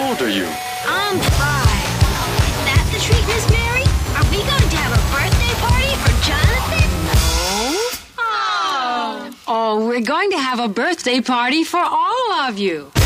old are you? I'm 5. Is that the treat, Miss Mary? Are we going to have a birthday party for Jonathan? Oh, we're going to have a birthday party for all of you.